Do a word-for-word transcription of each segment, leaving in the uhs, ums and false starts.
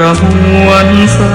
ประมวลสา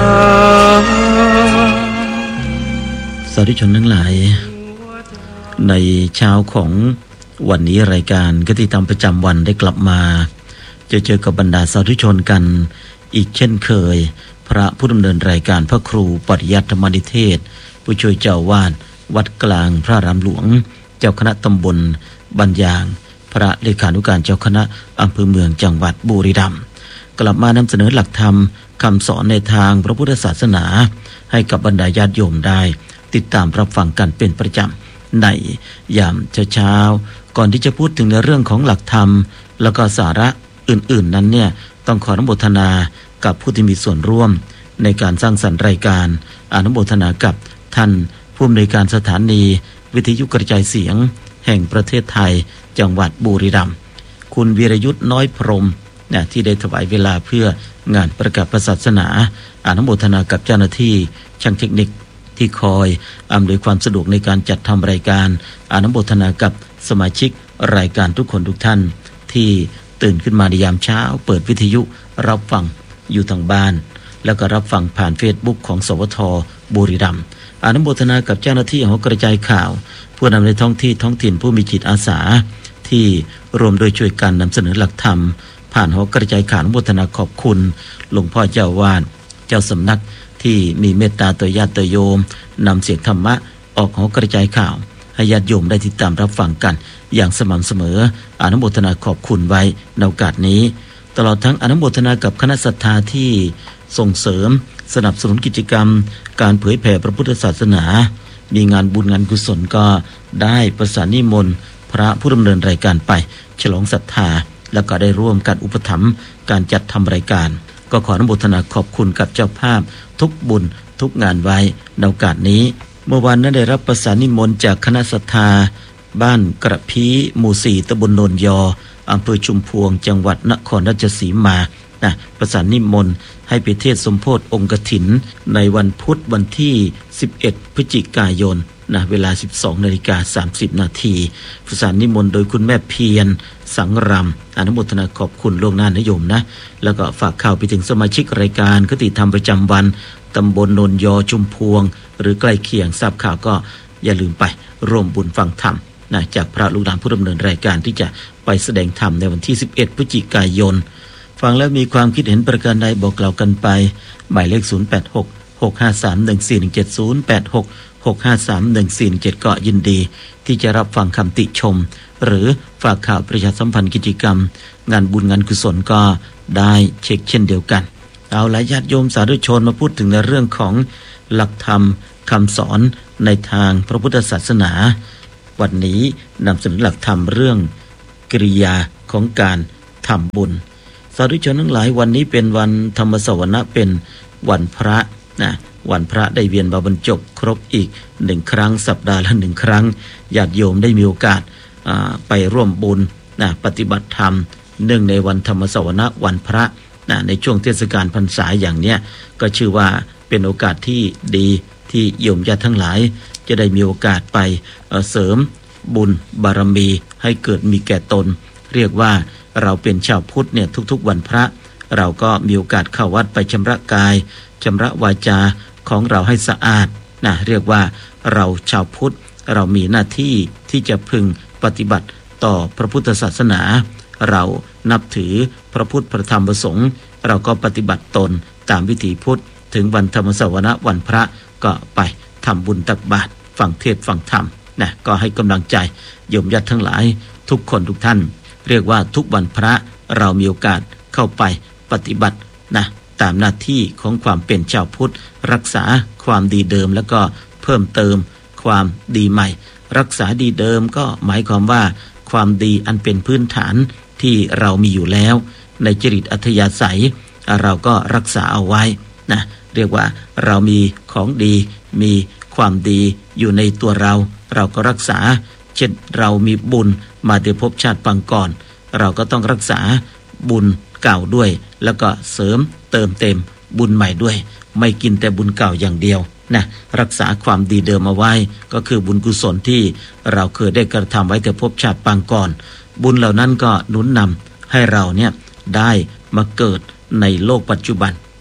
สาธุชนทั้งหลายในเช้าของวันนี้รายการคติธรรมประจำวันได้กลับมาจะเจอกับบรรดาสาธุชนกันอีกเช่นเคยพระผู้ดำเนินรายการพระครูปริยัติธรรมนิเทศผู้ช่วยเจ้าวาดวัดกลางพระรามหลวงเจ้าคณะตำบลบัญญางพระเลขานุการเจ้าคณะอำเภอเมืองจังหวัดบุรีรัมย์กลับมานำเสนอหลักธรรมคำสอนในทางพระพุทธศาสนาให้กับบรรดาญาติโยมได้ติดตามรับฟังกันเป็นประจำในยามเช้าๆก่อนที่จะพูดถึงในเรื่องของหลักธรรมแล้วก็สาระอื่นๆนั้นเนี่ยต้องขออนุโมทนากับผู้ที่มีส่วนร่วมในการสร้างสรรค์รายการอนุโมทนากับท่านผู้อำนวยการสถานีวิทยุกระจายเสียงแห่งประเทศไทยจังหวัดบุรีรัมย์คุณวีรยุทธ์น้อยพรหมนะที่ได้ถวายเวลาเพื่องานประกาศศาสนาอนุโมทนากับเจ้าหน้าที่ช่างเทคนิคที่คอยอำนวยความสะดวกในการจัดทำรายการอนุโมทนากับสมาชิกรายการทุกคนทุกท่านที่ตื่นขึ้นมาในยามเช้าเปิดวิทยุรับฟังอยู่ทางบ้านแล้วก็รับฟังผ่าน Facebook ของสวทบุรีรัมย์อนุโมทนากับเจ้าหน้าที่หอกระจายข่าวผู้นำในท้องที่ท้องถิ่นผู้มีจิตอาสาที่รวมโดยช่วยกันนำเสนอหลักธรรมผ่านหอกระจายข่าวอนุโมทนาขอบคุณหลวงพ่อเจ้าวาดเจ้าสำนักที่มีเมตตาต่อญาติต่อโยมนำเสียงธรรมะออกหอกระจายข่าวให้ญาติโยมได้ติดตามรับฟังกันอย่างสม่ำเสมออนุโมทนาขอบคุณไว้ในโอกาสนี้ตลอดทั้งอนุโมทนากับคณะศรัทธาที่ส่งเสริมสนับสนุนกิจกรรมการเผยแผ่พระพุทธศาสนามีงานบุญงานกุศลก็ได้ประสานนิมนต์พระผู้ดำเนินรายการไปฉลองศรัทธาแล้วก็ได้ร่วมกันอุปถัมภ์การจัดทำรายการก็ขออนุโมทนาขอบคุณกับเจ้าภาพทุกบุญทุกงานไว้ในโอกาสนี้เมื่อวานนั้นได้รับประสานนิมนต์จากคณะศรัทธาบ้านกระพีหมู่สี่ตำบลโนนยออำเภอชุมพวงจังหวัดนครราชสีมานะประสานนิมนต์ให้ไปเทศน์สมโภชองค์กฐินในวันพุธวันที่สิบเอ็ดพฤศจิกายนนะเวลา สิบสองนาฬิกาสามสิบนาทีประสานนิมนต์โดยคุณแม่เพียรสังรำอนุโมทนาขอบคุณล่วงหน้านะโยมนะแล้วก็ฝากข่าวไปถึงสมาชิกรายการคติธรรมประจำวันตำบลโนนยอชุมพวงหรือใกล้เคียงทราบข่าวก็อย่าลืมไปร่วมบุญฟังธรรมนะจากพระลูกหลานผู้ดำเนินรายการที่จะไปแสดงธรรมในวันที่สิบเอ็ดพฤศจิกายนฟังแล้วมีความคิดเห็นประการใดบอกกล่าวกันไปหมายเลขศูนย์ แปด หก หก ห้า สาม หนึ่ง สี่ หนึ่ง เจ็ด ศูนย์ แปด หก หก ห้า สาม หนึ่ง สี่ หนึ่ง เจ็ดก็ยินดีที่จะรับฟังคำติชมหรือฝากข่าวประชาสัมพันธ์กิจกรรมงานบุญงานกุศลก็ได้เช็คเช่นเดียวกันเอาละญาติโยมสาธุชนมาพูดถึงในเรื่องของหลักธรรมคำสอนในทางพระพุทธศาสนาวันนี้นำเสนอหลักธรรมเรื่องกิริยาของการทำบุญสาธุชนทั้งหลายวันนี้เป็นวันธรรมสวนะเป็นวันพระนะวันพระได้เวียนมาบรรจบครบอีกหนึ่งครั้งสัปดาห์ละหนึ่งครั้งญาติโยมได้มีโอกาสไปร่วมบุญนะปฏิบัติธรรมเนื่องในวันธรรมสวนะวันพระนะในช่วงเทศกาลพรรษาอย่างเนี้ยก็ชื่อว่าเป็นโอกาสที่ดีที่โยมญาติทั้งหลายจะได้มีโอกาสไปเสริมบุญบารมีให้เกิดมีแก่ตนเรียกว่าเราเป็นชาวพุทธเนี่ยทุกๆวันพระเราก็มีโอกาสเข้าวัดไปชำระกายชำระวาจาของเราให้สะอาดนะเรียกว่าเราชาวพุทธเรามีหน้าที่ที่จะพึงปฏิบัติต่อพระพุทธศาสนาเรานับถือพระพุทธพระธรรมพระสงฆ์เราก็ปฏิบัติตนตามวิถีพุทธถึงวันธรรมสวนะวันพระก็ไปทำบุญตักบาตรฟังเทศน์ฟังธรรมนะก็ให้กำลังใจโยมญาติทั้งหลายทุกคนทุกท่านเรียกว่าทุกวันพระเรามีโอกาสเข้าไปปฏิบัตินะตามหน้าที่ของความเป็นชาวพุทธรักษาความดีเดิมแล้วก็เพิ่มเติมความดีใหม่รักษาดีเดิมก็หมายความว่าความดีอันเป็นพื้นฐานที่เรามีอยู่แล้วในจริตอัธยาศัยเราก็รักษาเอาไว้นะเรียกว่าเรามีของดีมีความดีอยู่ในตัวเราเราก็รักษาเช่นเรามีบุญมาในภพชาติปางก่อนเราก็ต้องรักษาบุญเก่าด้วยแล้วก็เสริมเติมเต็มบุญใหม่ด้วยไม่กินแต่บุญเก่าอย่างเดียวนะรักษาความดีเดิมเอาไว้ก็คือบุญกุศลที่เราเคยได้กระทำไว้แต่ภพชาติปางก่อนบุญเหล่านั้นก็หนุนนำให้เราเนี่ยได้มาเกิดในโลกปัจจุบัน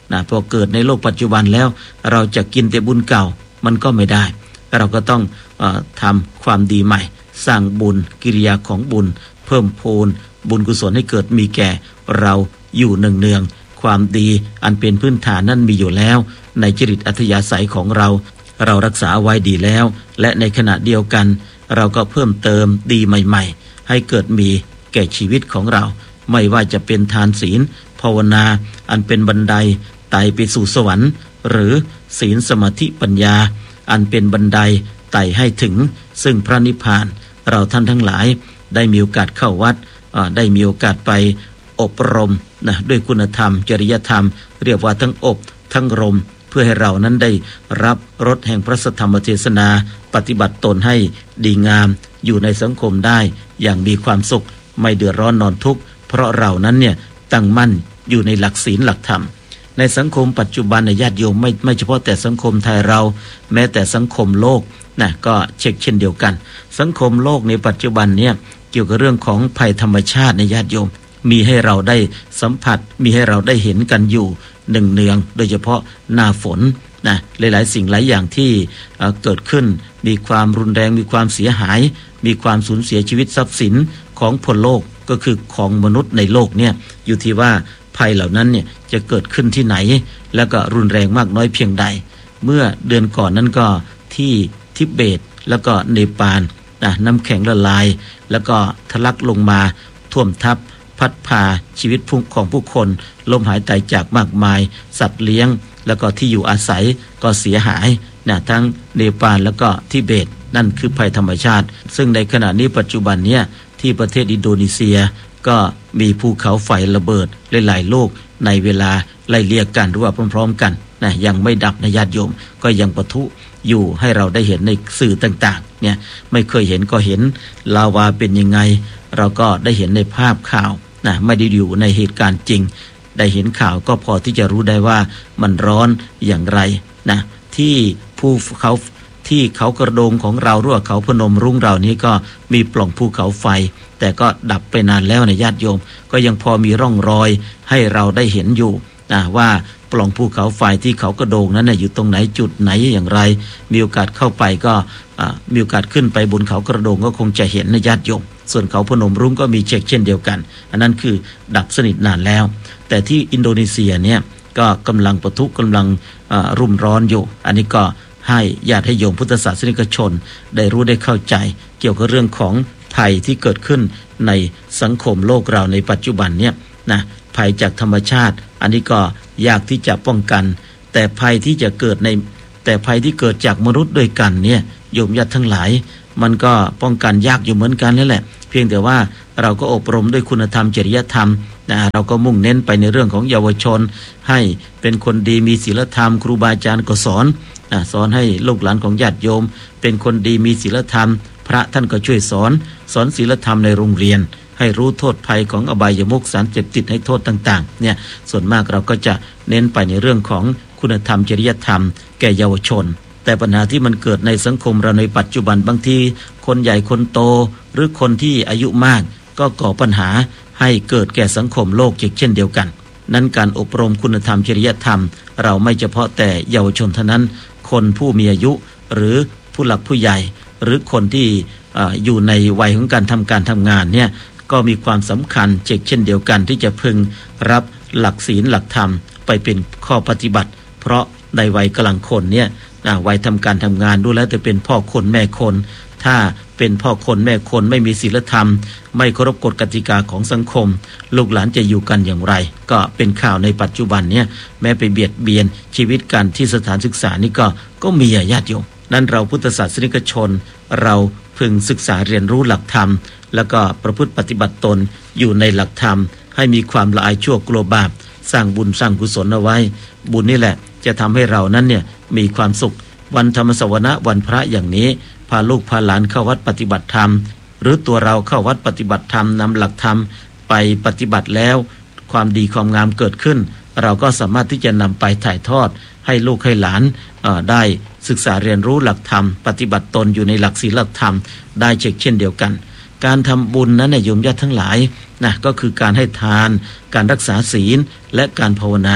นะพอเกิดในโลกปัจจุบันแล้วเราจะกินแต่บุญเก่ามันก็ไม่ได้เราก็ต้องเอ่อทำความดีใหม่สร้างบุญกิริยาของบุญเพิ่มพูนบุญกุศลให้เกิดมีแก่เราอยู่เนืองๆความดีอันเป็นพื้นฐานนั้นมีอยู่แล้วในจริตอัธยาศัยของเราเรารักษาไว้ดีแล้วและในขณะเดียวกันเราก็เพิ่มเติมดีใหม่ๆให้เกิดมีแก่ชีวิตของเราไม่ว่าจะเป็นทานศีลภาวนาอันเป็นบันไดไต่ไปสู่สวรรค์หรือศีลสมาธิปัญญาอันเป็นบันไดไต่ให้ถึงซึ่งพระนิพพานเราท่านทั้งหลายได้มีโอกาสเข้าวัดได้มีโอกาสไปอบรมนะด้วยคุณธรรมจริยธรรมเรียกว่าทั้งอบทั้งรมเพื่อให้เรานั้นได้รับรสแห่งพระสัทธรรมเทศนาปฏิบัติตนให้ดีงามอยู่ในสังคมได้อย่างมีความสุขไม่เดือดร้อนนอนทุกข์เพราะเรานั้นเนี่ยตั้งมั่นอยู่ในหลักศีลหลักธรรมในสังคมปัจจุบันในญาติโยมไม่ไม่เฉพาะแต่สังคมไทยเราแม้แต่สังคมโลกนะก็เช็คเช่นเดียวกันสังคมโลกในปัจจุบันเนี่ยเกี่ยวกับเรื่องของภัยธรรมชาติในญาติโยมมีให้เราได้สัมผัสมีให้เราได้เห็นกันอยู่เนืองๆโดยเฉพาะหน้าฝนนะหลายๆสิ่งหลายอย่างที่เอ่อเกิดขึ้นมีความรุนแรงมีความเสียหายมีความสูญเสียชีวิตทรัพย์สินของพลโลกก็คือของมนุษย์ในโลกเนี่ยอยู่ที่ว่าภัยเหล่านั้นเนี่ยจะเกิดขึ้นที่ไหนแล้วก็รุนแรงมากน้อยเพียงใดเมื่อเดือนก่อนนั้นก็ที่ทิเบตแล้วก็เนปาลนะน้ำแข็งละลายแล้วก็ทะลักลงมาท่วมทับพัดพาชีวิตของผู้คนล้มหายตายจากมากมายสัตว์เลี้ยงแล้วก็ที่อยู่อาศัยก็เสียหายนะทั้งเนปาลแล้วก็ทิเบตนั่นคือภัยธรรมชาติซึ่งในขณะนี้ปัจจุบันเนี้ยที่ประเทศอินโดนีเซียก็มีภูเขาไฟระเบิดหลายๆลูกในเวลาไล่เลี่ยกันหรือว่าพร้อมๆกันนะยังไม่ดับนะญาติโยมก็ยังปะทุอยู่ให้เราได้เห็นในสื่อต่างๆเนี่ยไม่เคยเห็นก็เห็นลาวาเป็นยังไงเราก็ได้เห็นในภาพข่าวนะไม่ได้อยู่ในเหตุการณ์จริงได้เห็นข่าวก็พอที่จะรู้ได้ว่ามันร้อนอย่างไรนะที่ภูเขาที่เขากระโดงของเราหรือว่าเขาพนมรุ้งเรานี้ก็มีปล่องภูเขาไฟแต่ก็ดับไปนานแล้วในญาติโยมก็ยังพอมีร่องรอยให้เราได้เห็นอยู่นะว่าปล่องภูเขาไฟที่เขากระโดงนั้นนะอยู่ตรงไหนจุดไหนอย่างไรมีโอกาสเข้าไปก็มีโอกาสขึ้นไปบนเขากระโดงก็คงจะเห็นในญาติโยมส่วนเขาพนมรุ้งก็มีเช็คเช่นเดียวกันอันนั้นคือดับสนิทนานแล้วแต่ที่อินโดนีเซียเนี่ยก็กำลังปะทุกำลังรุ่มร้อนอยู่อันนี้ก็ให้ญาติให้โยมพุทธศาสนิกชนได้รู้ได้เข้าใจเกี่ยวกับเรื่องของภัยที่เกิดขึ้นในสังคมโลกเราในปัจจุบันเนี่ยนะภัยจากธรรมชาติอันนี้ก็ยากที่จะป้องกันแต่ภัยที่จะเกิดในแต่ภัยที่เกิดจากมนุษย์ด้วยกันเนี่ยโยมญาติทั้งหลายมันก็ป้องกันยากอยู่เหมือนกันนั่นแหละเพียงแต่ว่าเราก็อบรมด้วยคุณธรรมจริยธรรมนะเราก็มุ่งเน้นไปในเรื่องของเยาวชนให้เป็นคนดีมีศีลธรรมครูบาอาจารย์ก็สอนนะสอนให้ลูกหลานของญาติโยมเป็นคนดีมีศีลธรรมพระท่านก็ช่วยสอนสอนศีลธรรมในโรงเรียนให้รู้โทษภัยของอบายมุขสารเสพติดให้โทษต่างๆเนี่ยส่วนมากเราก็จะเน้นไปในเรื่องของคุณธรรมจริยธรรมแก่เยาวชนแต่ปัญหาที่มันเกิดในสังคมเราในปัจจุบันบางทีคนใหญ่คนโตหรือคนที่อายุมากก็ก่อปัญหาให้เกิดแก่สังคมโลกเช่นเดียวกันนั้นการอบรมคุณธรรมจริยธรรมเราไม่เฉพาะแต่เยาวชนเท่านั้นคนผู้มีอายุหรือผู้หลักผู้ใหญ่หรือคนที่อยู่ในวัยของการทำการทำงานเนี่ยก็มีความสำคัญเช่นเดียวกันที่จะพึงรับหลักศีลหลักธรรมไปเป็นข้อปฏิบัติเพราะในวัยกลางคนเนี่ยวัยทำการทำงานดูแล้วจะเป็นพ่อคนแม่คนถ้าเป็นพ่อคนแม่คนไม่มีศีลธรรมไม่เคารพกฎกติกาของสังคมลูกหลานจะอยู่กันอย่างไรก็เป็นข่าวในปัจจุบันเนี่ยแม้ไปเบียดเบียนชีวิตกันที่สถานศึกษานี่ก็ก็มีญาติโยมนั้นเราพุทธศาสนิกชนเราพึงศึกษาเรียนรู้หลักธรรมแล้วก็ประพฤติปฏิบัติตนอยู่ในหลักธรรมให้มีความละอายชั่วกลัวบาปสร้างบุญสร้างกุศลเอาไว้บุญนี่แหละจะทำให้เรานั้นเนี่ยมีความสุขวันธรรมสวนะวันพระอย่างนี้พาลูกพาหลานเข้าวัดปฏิบัติธรรมหรือตัวเราเข้าวัดปฏิบัติธรรมนำหลักธรรมไปปฏิบัติแล้วความดีความงามเกิดขึ้นเราก็สามารถที่จะนำไปถ่ายทอดให้ลูกให้หลานได้ศึกษาเรียนรู้หลักธรรมปฏิบัติตนอยู่ในหลักศีลธรรมได้เช่นเดียวกันการทำบุญนั้นเนี่ยโยมญาติทั้งหลายนะก็คือการให้ทานการรักษาศีลและการภาวนา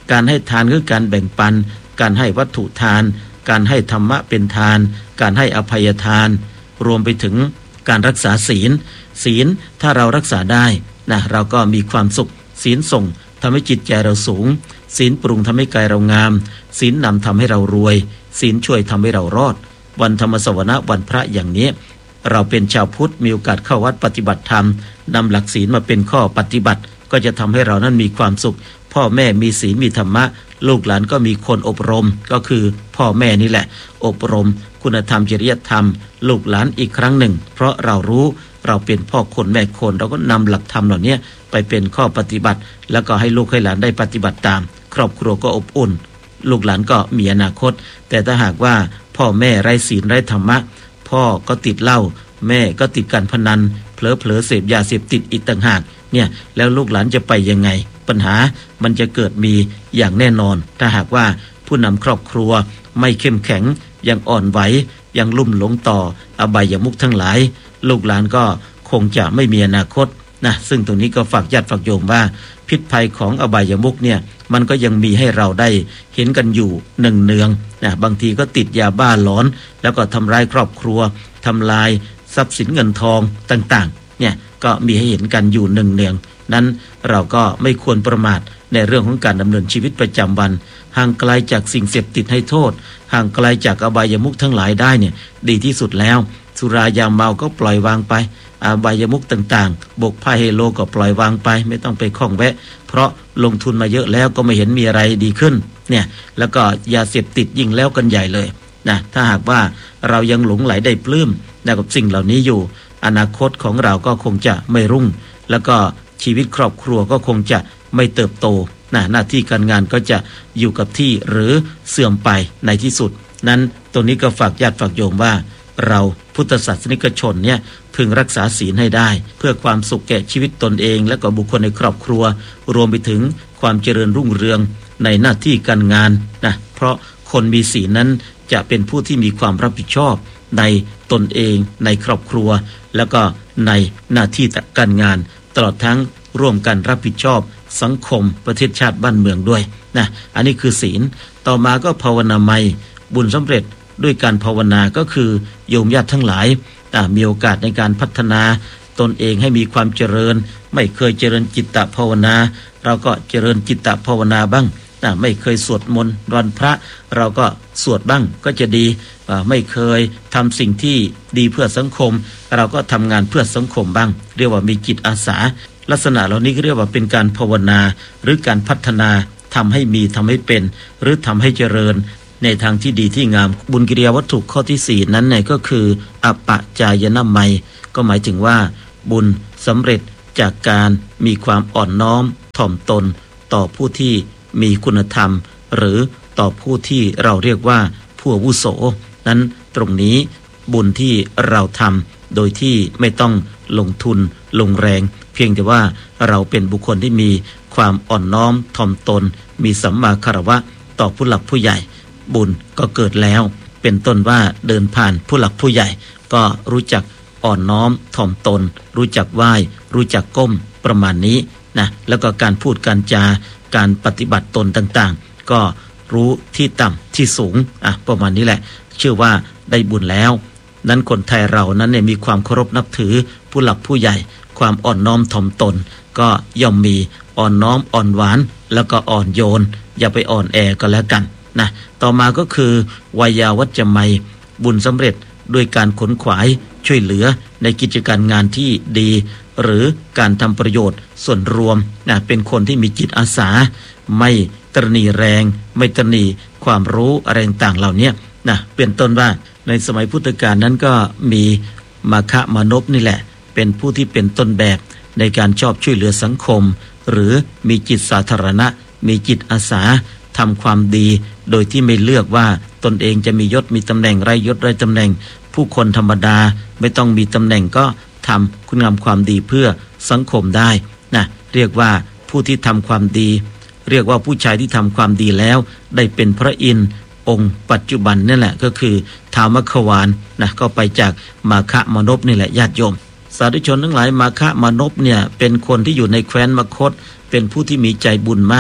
การให้ทานคือการแบ่งปันการให้วัตถุทานการให้ธรรมะเป็นทานการให้อภัยทานรวมไปถึงการรักษาศีลศีลถ้าเรารักษาได้นะเราก็มีความสุขศีลส่งทำให้จิตใจเราสูงศีลปรุงทำให้กายเรางามศีลนำทำให้เรารวยศีลช่วยทำให้เรารอดวันธรรมสวนะวันพระอย่างนี้เราเป็นชาวพุทธมีโอกาสเข้าวัดปฏิบัติธรรมนำหลักศีลมาเป็นข้อปฏิบัติก็จะทำให้เรานั้นมีความสุขพ่อแม่มีศีลมีธรรมะลูกหลานก็มีคนอบรมก็คือพ่อแม่นี่แหละอบรมคุณธรรมจริยธรรมลูกหลานอีกครั้งหนึ่งเพราะเรารู้เราเป็นพ่อคนแม่คนเราก็นำหลักธรรมเหล่านี้ไปเป็นข้อปฏิบัติแล้วก็ให้ลูกให้หลานได้ปฏิบัติตามครอบครัวก็อบอุ่นลูกหลานก็มีอนาคตแต่ถ้าหากว่าพ่อแม่ไร้ศีลไร้ธรรมะพ่อก็ติดเหล้าแม่ก็ติดการพนันเผลอเผลอเสพยาเสพติดอีกต่างหากเนี่ยแล้วลูกหลานจะไปยังไงปัญหามันจะเกิดมีอย่างแน่นอนถ้าหากว่าผู้นำครอบครัวไม่เข้มแข็งยังอ่อนไหวยังลุ่มหลงต่ออบายมุขทั้งหลายลูกหลานก็คงจะไม่มีอนาคตนะซึ่งตรงนี้ก็ฝากญาติฝากโยมว่าพิษภัยของอบายมุขเนี่ยมันก็ยังมีให้เราได้เห็นกันอยู่เนืองๆนะบางทีก็ติดยาบ้าหลอนแล้วก็ทำร้ายครอบครัวทำลายทรัพย์สินเงินทองต่างๆเนี่ยก็มีให้เห็นกันอยู่เนืองๆนั้นเราก็ไม่ควรประมาทในเรื่องของการดำเนินชีวิตประจำวันห่างไกลจากสิ่งเสพติดให้โทษห่างไกลจากอบายมุขทั้งหลายได้เนี่ยดีที่สุดแล้วสุรายาเมาก็ปล่อยวางไปอบายมุขต่างๆบกไพ่เฮโลก็ปล่อยวางไปไม่ต้องไปข้องแวะเพราะลงทุนมาเยอะแล้วก็ไม่เห็นมีอะไรดีขึ้นเนี่ยแล้วก็ยาเสพติดยิ่งแล้วกันใหญ่เลยนะถ้าหากว่าเรายังหลงไหลได้ปลื้มกับสิ่งเหล่านี้อยู่อนาคตของเราก็คงจะไม่รุ่งแล้วก็ชีวิตครอบครัวก็คงจะไม่เติบโตนะหน้าที่การงานก็จะอยู่กับที่หรือเสื่อมไปในที่สุดนั้นตรงนี้ก็ฝากญาติฝากโยมว่าเราพุทธศาสนิกชนเนี่ยพึงรักษาศีลให้ได้เพื่อความสุขแก่ชีวิตตนเองและก็บุคคลในครอบครัวรวมไปถึงความเจริญรุ่งเรืองในหน้าที่การงานนะเพราะคนมีศีลนั้นจะเป็นผู้ที่มีความรับผิดชอบในตนเองในครอบครัวแล้วก็ในหน้าที่การงานตลอดทั้งร่วมกันรับผิดชอบสังคมประเทศชาติบ้านเมืองด้วยนะอันนี้คือศีลต่อมาก็ภาวนาไมยบุญสำเร็จด้วยการภาวนาก็คือโยมญาติทั้งหลายมีโอกาสในการพัฒนาตนเองให้มีความเจริญไม่เคยเจริญจิตตภาวนาเราก็เจริญจิตตภาวนาบ้างไม่เคยสวดมนต์วันพระเราก็สวดบ้างก็จะดีไม่เคยทำสิ่งที่ดีเพื่อสังคมเราก็ทำงานเพื่อสังคมบ้างเรียกว่ามีจิตอาสาลักษณะเหล่านี้เรียกว่าเป็นการภาวนาหรือการพัฒนาทำให้มีทำให้เป็นหรือทำให้เจริญในทางที่ดีที่งามบุญกิริยาวัตถุข้อที่สี่นั้นเนี่ยก็คืออปะจายนะไมยก็หมายถึงว่าบุญสำเร็จจากการมีความอ่อนน้อมถ่อมตนต่อผู้ที่มีคุณธรรมหรือต่อผู้ที่เราเรียกว่าผู้อาวุโสนั้นตรงนี้บุญที่เราทำโดยที่ไม่ต้องลงทุนลงแรงเพียงแต่ว่าเราเป็นบุคคลที่มีความอ่อนน้อมถ่อมตนมีสัมมาคารวะต่อผู้หลักผู้ใหญ่บุญก็เกิดแล้วเป็นต้นว่าเดินผ่านผู้หลักผู้ใหญ่ก็รู้จักอ่อนน้อมถ่อมตนรู้จักไหว้รู้จักก้มประมาณนี้นะแล้วก็การพูดการจาการปฏิบัติตนต่างๆก็รู้ที่ต่ำที่สูงอ่ะประมาณนี้แหละเชื่อว่าได้บุญแล้วนั้นคนไทยเรานั้นเนี่ยมีความเคารพนับถือผู้หลักผู้ใหญ่ความอ่อนน้อมถ่อมตนก็ย่อมมีอ่อนน้อมอ่อนหวานแล้วก็อ่อนโยนอย่าไปอ่อนแอก็แล้วกันนะต่อมาก็คือวายาวัจจะไมยบุญสำเร็จด้วยการขนขวายช่วยเหลือในกิจการงานที่ดีหรือการทำประโยชน์ส่วนรวมนะเป็นคนที่มีจิตอาสาไม่ตระหนี่แรงไม่ตระหนี่ความรู้อะไรต่างๆเหล่านี้นะเป็นต้นว่าในสมัยพุทธกาลนั้นก็มีมาคะมานพนี่แหละเป็นผู้ที่เป็นต้นแบบในการชอบช่วยเหลือสังคมหรือมีจิตสาธารณะมีจิตอาสาทำความดีโดยที่ไม่เลือกว่าตนเองจะมียศมีตำแหน่งไร้ยศไร้ตำแหน่งผู้คนธรรมดาไม่ต้องมีตำแหน่งก็ทำคุณงามความดีเพื่อสังคมได้นะเรียกว่าผู้ที่ทำความดีเรียกว่าผู้ชายที่ทำความดีแล้วได้เป็นพระอินทร์องค์ปัจจุบันนั่นแหละก็คือท้าวมัคควานนะก็ไปจากมาคะมานพนี่แหละญาติโยมสาธุชนทั้งหลายมาคะมานพเนี่ยเป็นคนที่อยู่ในแคว้นมคธเป็นผู้ที่มีใจบุญมาก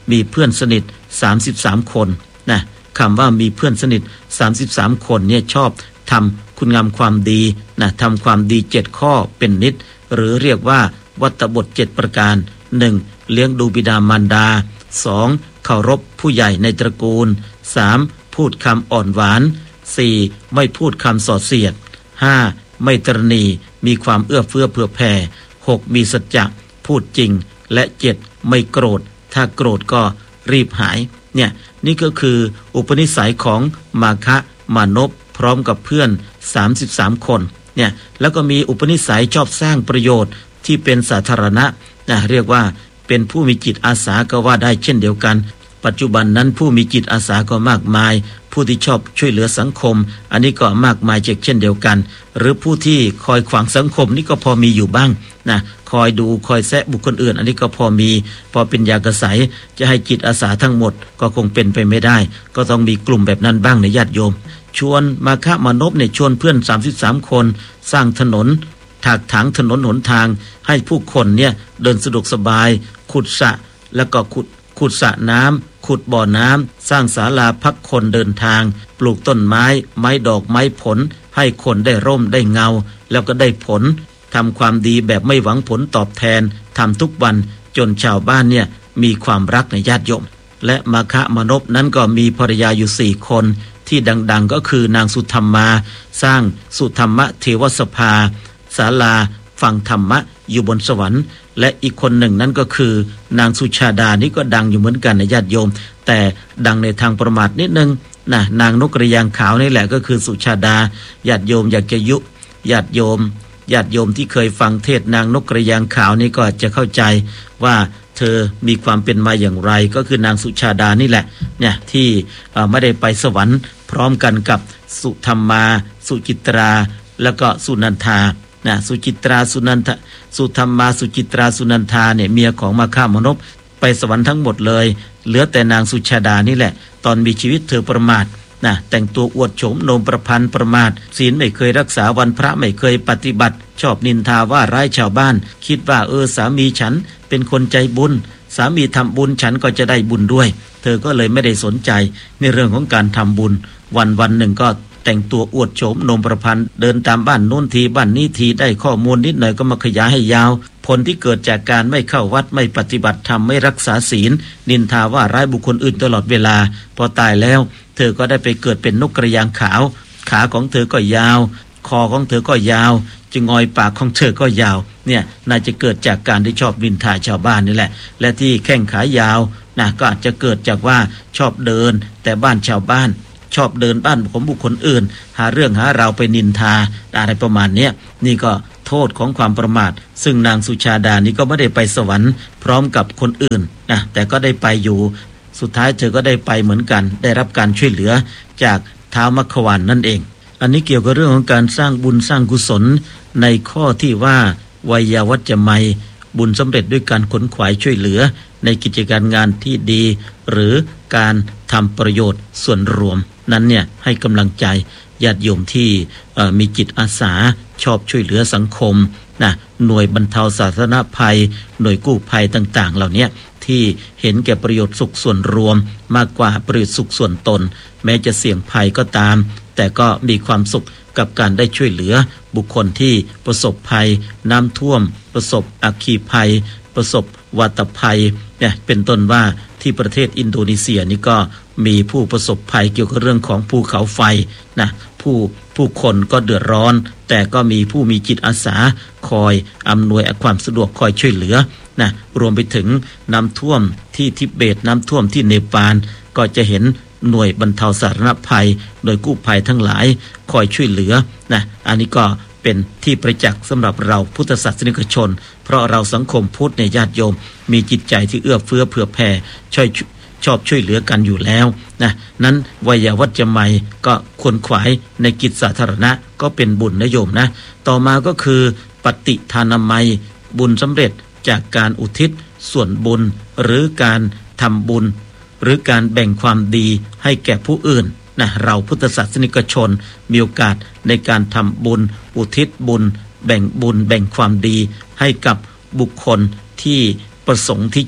มีเพื่อนสนิทสามสิบสามคนนะคำว่ามีเพื่อนสนิทสามสิบสามคนเนี่ยชอบทำคุณงามความดีนะทำความดีเจ็ดข้อเป็นนิดหรือเรียกว่าวัตบทเจ็ดประการหนึ่งเลี้ยงดูบิดามารดาสองเคารพผู้ใหญ่ในตระกูลสามพูดคำอ่อนหวานสี่ไม่พูดคำส่อเสียดห้าไม่ตระหนี่มีความเอื้อเฟื้อเผื่อแผ่หกมีสัจจะพูดจริงและเจ็ดไม่โกรธถ้าโกรธก็รีบหายเนี่ยนี่ก็คืออุปนิสัยของมาคะมานพพร้อมกับเพื่อนสามสิบสามคนเนี่ยแล้วก็มีอุปนิสัยชอบสร้างประโยชน์ที่เป็นสาธารณะนะเรียกว่าเป็นผู้มีจิตอาสาก็ว่าได้เช่นเดียวกันปัจจุบันนั้นผู้มีจิตอาสาก็มากมายผู้ที่ชอบช่วยเหลือสังคมอันนี้ก็มากมายเช่นเดียวกันหรือผู้ที่คอยขวางสังคมนี่ก็พอมีอยู่บ้างนะคอยดูคอยแซะบุคคลอื่นอันนี้ก็พอมีพอเป็นยากระใสจะให้จิตอาสาทั้งหมดก็คงเป็นไปไม่ได้ก็ต้องมีกลุ่มแบบนั้นบ้างในญาติโยมชวนมาคะมานพเนี่ยชวนเพื่อนสามสิบสามคนสร้างถนนถากถางถนนหนทางให้ผู้คนเนี่ยเดินสะดวกสบายขุดสระแล้วก็ขุดขุดสระน้ำขุดบ่อน้ำสร้างศาลาพักคนเดินทางปลูกต้นไม้ไม้ดอกไม้ผลให้คนได้ร่มได้เงาแล้วก็ได้ผลทำความดีแบบไม่หวังผลตอบแทนทำทุกวันจนชาวบ้านเนี่ยมีความรักในญาติโยมและมาคะมานพนั้นก็มีภรรยาอยู่สี่คนที่ดังๆก็คือนางสุธรรมาสร้างสุธรรมเทวสภาศาลาฟังธรรมะอยู่บนสวรรค์และอีกคนหนึ่งนั่นก็คือนางสุชาดานี่ก็ดังอยู่เหมือนกันในญาติโยมแต่ดังในทางประมาทนิดนึงนะนางนกกระยางขาวนี่แหละก็คือสุชาดาญาติโยมอยากจะยุญาติโยมญาติโยมที่เคยฟังเทศนางนกกระยางขาวนี่ก็จะเข้าใจว่าเธอมีความเป็นมาอย่างไรก็คือนางสุชาดานี่แหละเนี่ยที่ไม่ได้ไปสวรรค์พร้อมกันกับสุธรรมาสุจิตราแล้วก็สุนันทานะสุจิตราสุนันทสุธรรมาสุจิตราสุนันทาเนี่ยเมียของมาคะมานพไปสวรรค์ทั้งหมดเลยเหลือแต่นางสุชาดานี่แหละตอนมีชีวิตเธอประมาทนะแต่งตัวอวดโฉมโนมประพันธ์ประมาทศีลไม่เคยรักษาวันพระไม่เคยปฏิบัติชอบนินทาว่าร้ายชาวบ้านคิดว่าเออสามีฉันเป็นคนใจบุญสามีทำบุญฉันก็จะได้บุญด้วยเธอก็เลยไม่ได้สนใจในเรื่องของการทำบุญวันวันหนึ่งก็แต่งตัวอวดโฉมโนมประพันธ์เดินตามบ้านโน้นทีบ้านนี้ทีได้ข้อมูลนิดหน่อยก็มาขยายให้ยาวผลที่เกิดจากการไม่เข้าวัดไม่ปฏิบัติธรรมไม่รักษาศีลนินทาว่าร้ายบุคคลอื่นตลอดเวลาพอตายแล้วเธอก็ได้ไปเกิดเป็นนกกระยางขาวขาของเธอก็ยาวคอของเธอก็ยาวจงอยปากของเธอก็ยาวเนี่ยน่าจะเกิดจากการที่ชอบนินทาชาวบ้านนี่แหละและที่แข้งขายาวนะก็อาจจะเกิดจากว่าชอบเดินแต่บ้านชาวบ้านชอบเดินบ้านของบุคคลอื่นหาเรื่องหาเราไปนินทาอะไรประมาณนี้นี่ก็โทษของความประมาทซึ่งนางสุชาดานี่ก็ไม่ได้ไปสวรรค์พร้อมกับคนอื่นนะแต่ก็ได้ไปอยู่สุดท้ายเธอก็ได้ไปเหมือนกันได้รับการช่วยเหลือจากท้าวมัคควานนั่นเองอันนี้เกี่ยวกับเรื่องของการสร้างบุญสร้างกุศลในข้อที่ว่าวัยวัจจะไมยบุญสำเร็จด้วยการขนขวายช่วยเหลือในกิจการงานที่ดีหรือการทำประโยชน์ส่วนรวมนั้นเนี่ยให้กำลังใจญาติโยมที่มีจิตอาสาชอบช่วยเหลือสังคมนะหน่วยบรรเทาสาธารณภัยหน่วยกู้ภัยต่างๆเหล่านี้ที่เห็นแก่ประโยชน์สุขส่วนรวมมากกว่าประโยชน์สุขส่วนตนแม้จะเสี่ยงภัยก็ตามแต่ก็มีความสุขกับการได้ช่วยเหลือบุคคลที่ประสบภัยน้ำท่วมประสบอัคคีภัยประสบวาตภัยเนี่ยเป็นต้นว่าที่ประเทศอินโดนีเซียนี่ก็มีผู้ประสบภัยเกี่ยวกับเรื่องของภูเขาไฟนะผู้ผู้คนก็เดือดร้อนแต่ก็มีผู้มีจิตอาสาคอยอำนวยความสะดวกคอยช่วยเหลือนะรวมไปถึงน้ำท่วมที่ทิเบตน้ำท่วมที่เนปาลก็จะเห็นหน่วยบรรเทาสาธารณภัยหน่วยกู้ภัยทั้งหลายคอยช่วยเหลือนะอันนี้ก็เป็นที่ประจักษ์สำหรับเราพุทธศาสนิกชนเพราะเราสังคมพุทธในญาติโยมมีจิตใจที่เอื้อเฟื้อเผื่อแผ่ช่วยชอบช่วยเหลือกันอยู่แล้วนะนั้นวัยวัจจะไมยก็ควรขวายในกิจสาธารณะก็เป็นบุญนะโยมนะต่อมาก็คือปฏิทานามัยบุญสำเร็จจากการอุทิศส่วนบุญหรือการทำบุญหรือการแบ่งความดีให้แก่ผู้อื่นนะเราพุทธศาสนิกชนมีโอกาสในการทำบุญอุทิศบุญแบ่งบุญแบ่งความดีให้กับบุคคลที่ประสงค์ที่จะ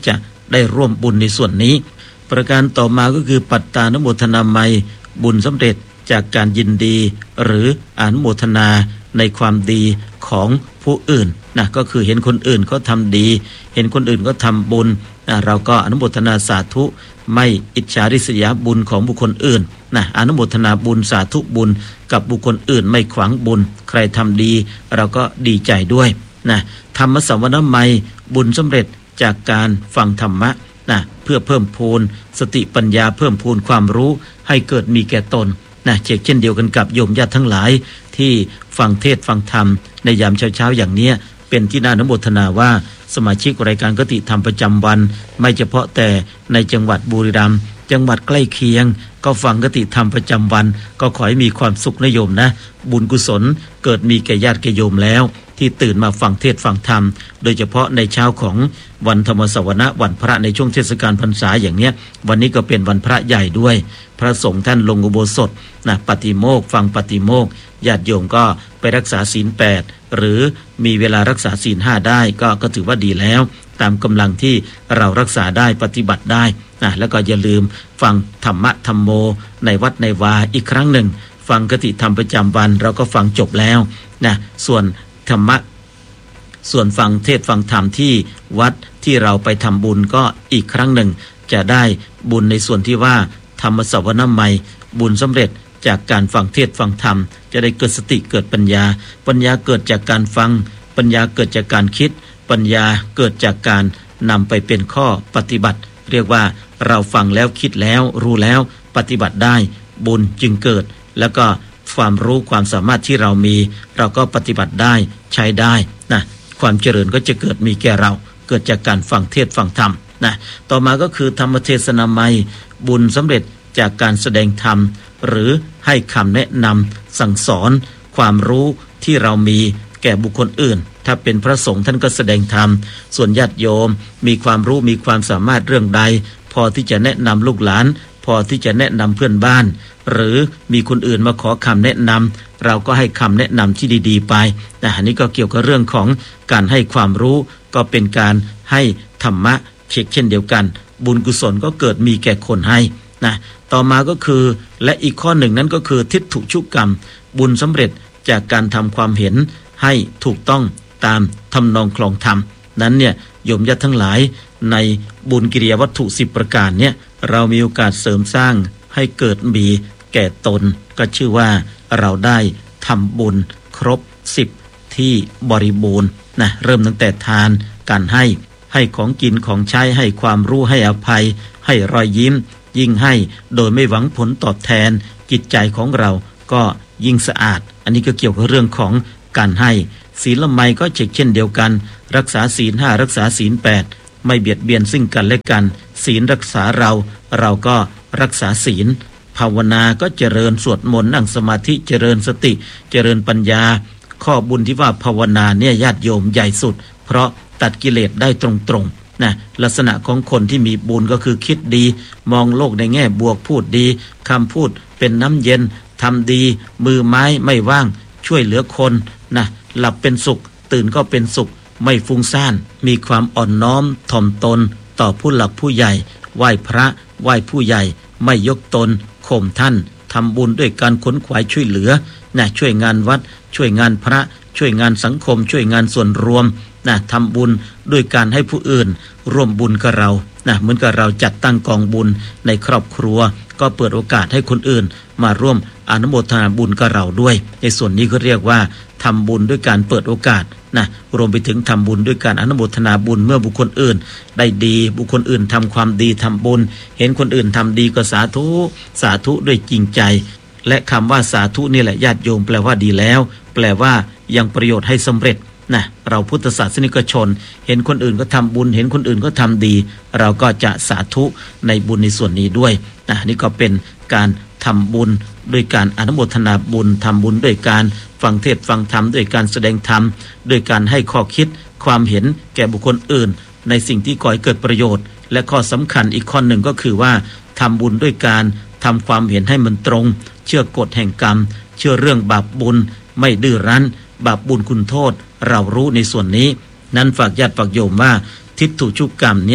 ได้ร่วมบุญในส่วนนี้ประการต่อมาก็คือปัตตานุโมทนาไมยบุญสำเร็จจากการยินดีหรืออนุโมทนาในความดีของผู้อื่นนะก็คือเห็นคนอื่นเขาทำดีเห็นคนอื่นก็ทำบุญนะเราก็อนุโมทนาสาธุไม่อิจฉาริษยาบุญของบุคคลอื่นนะอนุโมทนาบุญสาธุบุญกับบุคคลอื่นไม่ขวางบุญใครทำดีเราก็ดีใจด้วยนะธรรมสวรรค์ไมยบุญสำเร็จจากการฟังธรรมะนะเพื่อเพิ่มพูนสติปัญญาเพิ่มพูนความรู้ให้เกิดมีแก่ตนนะเช่นเดียวกันกับโยมญาติทั้งหลายที่ฟังเทศฟังธรรมในยามเช้าๆอย่างนี้เป็นที่น่าอนุโมทนาว่าสมาชิกรายการคติธรรมประจำวันไม่เฉพาะแต่ในจังหวัดบุรีรัมย์จังหวัดใกล้เคียงก็ฟังคติธรรมประจำวันก็ขอให้มีความสุขนะโยมนะบุญกุศลเกิดมีแก่ญาติแก่โยมแล้วที่ตื่นมาฟังเทศฟังธรรมโดยเฉพาะในเช้าของวันธรรมสวนะวันพระในช่วงเทศกาลพรรษาอย่างเนี้ยวันนี้ก็เป็นวันพระใหญ่ด้วยพระสงฆ์ท่านลงอุโบสถนะปฏิโมกข์ฟังปฏิโมกข์ญาติโยมก็ไปรักษาศีลแปดหรือมีเวลารักษาศีลห้าได้ก็ก็ถือว่าดีแล้วตามกำลังที่เรารักษาได้ปฏิบัติได้นะแล้วก็อย่าลืมฟังธรรมะธรรมโมในวัดในวาอีกครั้งหนึ่งฟังคติธรรมประจำวันเราก็ฟังจบแล้วนะส่วนธรรมะส่วนฟังเทศฟังธรรมที่วัดที่เราไปทำบุญก็อีกครั้งหนึ่งจะได้บุญในส่วนที่ว่าธรรมสวรรค์ไมยบุญสำเร็จจากการฟังเทศฟังธรรมจะได้เกิดสติเกิดปัญญาปัญญาเกิดจากการฟังปัญญาเกิดจากการคิดปัญญาเกิดจากการนำไปเป็นข้อปฏิบัติเรียกว่าเราฟังแล้วคิดแล้วรู้แล้วปฏิบัติได้บุญจึงเกิดแล้วก็ความรู้ความสามารถที่เรามีเราก็ปฏิบัติได้ใช้ได้นะความเจริญก็จะเกิดมีแก่เราเกิดจากการฟังเทศฟังธรรมนะต่อมาก็คือธรรมเทศนาไมยบุญสำเร็จจากการแสดงธรรมหรือให้คำแนะนำสั่งสอนความรู้ที่เรามีแก่บุคคลอื่นถ้าเป็นพระสงฆ์ท่านก็แสดงธรรมส่วนญาติโยมมีความรู้มีความสามารถเรื่องใดพอที่จะแนะนำลูกหลานพอที่จะแนะนำเพื่อนบ้านหรือมีคนอื่นมาขอคำแนะนำเราก็ให้คำแนะนำที่ดีๆไปแต่อันนี้ก็เกี่ยวกับเรื่องของการให้ความรู้ก็เป็นการให้ธรรมะเช่นเช่นเดียวกันบุญกุศลก็เกิดมีแก่คนให้นะต่อมาก็คือและอีกข้อหนึ่งนั้นก็คือทิฏฐุชุกรรมบุญสำเร็จจากการทำความเห็นให้ถูกต้องตามทำนองคลองธรรมนั้นเนี่ยโยมญาติทั้งหลายในบุญกิริยาวัตถุสิบประการเนี่ยเรามีโอกาสเสริมสร้างให้เกิดมีแก่ตนก็ชื่อว่าเราได้ทำบุญครบสิบที่บริบูรณ์นะเริ่มตั้งแต่ทานการให้ให้ของกินของใช้ให้ความรู้ให้อภัยให้รอยยิ้มยิ่งให้โดยไม่หวังผลตอบแทนจิตใจของเราก็ยิ่งสะอาดอันนี้ก็เกี่ยวกับเรื่องของการให้ศีลไมยก็เช่นเดียวกันรักษาศีลห้ารักษาศีลแปดไม่เบียดเบียนซึ่งกันและกันศีลรักษาเราเราก็รักษาศีลภาวนาก็เจริญสวดมนต์นั่งสมาธิเจริญสติเจริญปัญญาข้อบุญที่ว่าภาวนาเนี่ยญาติโยมใหญ่สุดเพราะตัดกิเลสได้ตรงๆนะลักษณะของคนที่มีบุญก็คือคิดดีมองโลกในแง่บวกพูดดีคำพูดเป็นน้ำเย็นทำดีมือไม้ไม่ว่างช่วยเหลือคนนะหลับเป็นสุขตื่นก็เป็นสุขไม่ฟุ้งซ่านมีความอ่อนน้อมถ่อมตนต่อผู้หลักผู้ใหญ่ไหว้พระไหว้ผู้ใหญ่ไม่ยกตนข่มท่านทำบุญด้วยการขนขวายช่วยเหลือนะช่วยงานวัดช่วยงานพระช่วยงานสังคมช่วยงานส่วนรวมนะทำบุญด้วยการให้ผู้อื่นร่วมบุญกับเรานะเหมือนกับเราจัดตั้งกองบุญในครอบครัวก็เปิดโอกาสให้คนอื่นมาร่วมอนุโมทนาบุญกับเราด้วยในส่วนนี้ก็เรียกว่าทำบุญด้วยการเปิดโอกาสนะรวมไปถึงทำบุญด้วยการอนุโมทนาบุญเมื่อบุคคลอื่นได้ดีบุคคลอื่นทำความดีทำบุญเห็นคนอื่นทำดีก็สาธุสาธุด้วยจริงใจและคำว่าสาธุนี่แหละญาติโยมแปลว่าดีแล้วแปลว่ายังประโยชน์ให้สำเร็จนะเราพุทธศาสนิกชนเห็นคนอื่นก็ทำบุญเห็นคนอื่นก็ทำดีเราก็จะสาธุในบุญในส่วนนี้ด้วยนะนี่ก็เป็นการทำบุญด้วยการอนุโมทนาบุญทำบุญด้วยการฟังเทศน์ฟังธรรมด้วยการแสดงธรรมด้วยการให้ข้อคิดความเห็นแก่บุคคลอื่นในสิ่งที่ก่อให้เกิดประโยชน์และข้อสำคัญอีกข้อหนึ่งก็คือว่าทำบุญด้วยการทำความเห็นให้มันตรงเชื่อกฎแห่งกรรมเชื่อเรื่องบาปบุญไม่ดื้อรั้นบาปบุญคุณโทษเรารู้ในส่วนนี้นั้นฝากญาติฝากโยมว่าทิฏฐุชุกกรรมเนี่ย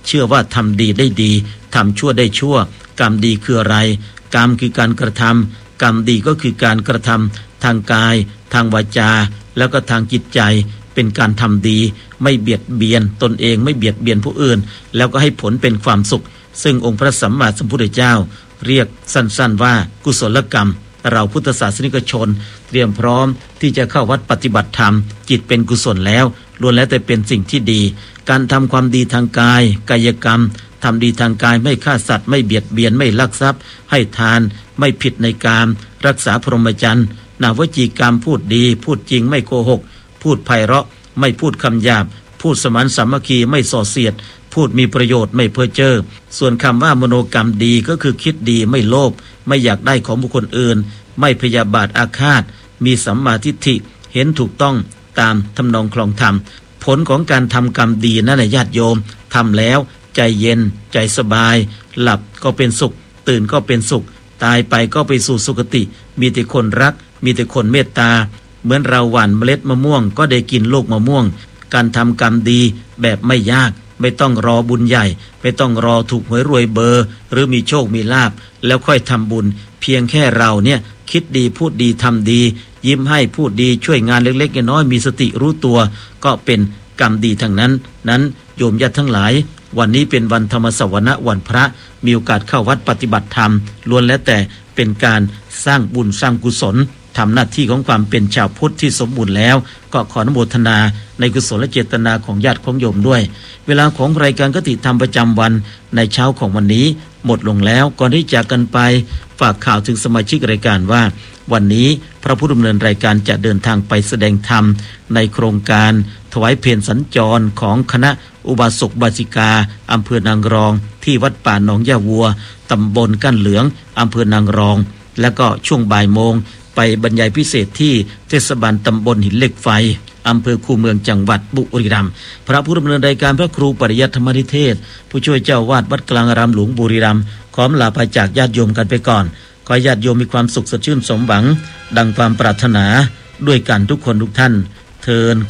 เชื่อว่าทำดีได้ดีทำชั่วได้ชั่วกรรมดีคืออะไรกรรมคือการกระทำกรรมดีก็คือการกระทำทางกายทางวาจาแล้วก็ทางจิตใจเป็นการทำดีไม่เบียดเบียนตนเองไม่เบียดเบียนผู้อื่นแล้วก็ให้ผลเป็นความสุขซึ่งองค์พระสัมมาสัมพุทธเจ้าเรียกสั้นๆว่ากุศลกรรมเราพุทธศาสนิกชนเตรียมพร้อมที่จะเข้าวัดปฏิบัติธรรมจิตเป็นกุศลแล้วล้วนแล้วแต่เป็นสิ่งที่ดีการทำความดีทางกายกายกรรมทำดีทางกายไม่ฆ่าสัตว์ไม่เบียดเบียนไม่ลักทรัพย์ให้ทานไม่ผิดในกามรักษาพรหมจรรย์นาวจีกรรมพูดดีพูดจริงไม่โกหกพูดไพเราะไม่พูดคำหยาบพูดสมานสามัคคีไม่ส่อเสียดพูดมีประโยชน์ไม่เพ้อเจ้อส่วนคำว่ามโนกรรมดีก็คือคิดดีไม่โลภไม่อยากได้ของบุคคลอื่นไม่พยาบาทอาฆาตมีสัมมาทิฏฐิเห็นถูกต้องตามทำนองคลองธรรมผลของการทำกรรมดีนั่นแหละญาติโยมทำแล้วใจเย็นใจสบายหลับก็เป็นสุขตื่นก็เป็นสุขตายไปก็ไปสู่สุคติมีแต่คนรักมีแต่คนเมตตาเหมือนเราหว่านเมล็ดมะม่วงก็ได้กินลูกมะม่วงการทำกรรมดีแบบไม่ยากไม่ต้องรอบุญใหญ่ไม่ต้องรอถูกหวยรวยเบอร์หรือมีโชคมีลาภแล้วค่อยทำบุญเพียงแค่เราเนี่ยคิดดีพูดดีทำดียิ้มให้พูดดีช่วยงานเล็กๆน้อยๆมีสติรู้ตัวก็เป็นกรรมดีทั้งนั้นนั้นโยมญาติทั้งหลายวันนี้เป็นวันธรรมสวนะวันพระมีโอกาสเข้าวัดปฏิบัติธรรมล้วนแล้วแต่เป็นการสร้างบุญสร้างกุศลทำหน้าที่ของความเป็นชาวพุทธที่สมบูรณ์แล้วก็ขออนุโมทนาในกุศลและเจตนาของญาติของโยมด้วยเวลาของรายการคติธรรมประจำวันในเช้าของวันนี้หมดลงแล้วก่อนที่จากกันไปฝากข่าวถึงสมาชิกรายการว่าวันนี้พระผู้ดำเนินรายการจะเดินทางไปแสดงธรรมในโครงการถวายเพลสัญจรของคณะอุบาสกบาสิกาอำเภอนางรองที่วัดป่าหนองยาวัวตำบลก้านเหลืองอำเภอนางรองแล้วก็ช่วงบ่ายโมงไปบรรยายพิเศษที่เทศบาลตำบลหินเหล็กไฟอำเภอคูเมืองจังหวัดบุรีรัมย์พระผู้ดำเนินรายการพระครูปริยัติธรรมนิเทศผู้ช่วยเจ้าวาดวัดกลางอารามหลวงบุรีรัมย์ขอลาไปจากญาติโยมกันไปก่อนขอญาติโยมมีความสุขสดชื่นสมหวังดังความปรารถนาด้วยกันทุกคนทุกท่านเทอญ